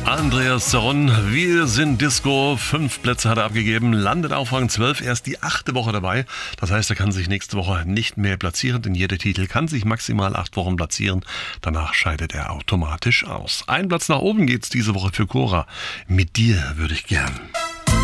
Andreas Zerron, wir sind Disco. 5 Plätze hat er abgegeben, landet auf Rang 12, erst die 8. Woche dabei. Das heißt, er kann sich nächste Woche nicht mehr platzieren, denn jeder Titel kann sich maximal 8 Wochen platzieren. Danach scheidet er automatisch aus. Ein Platz nach oben geht's diese Woche für Cora. Mit dir würde ich gern.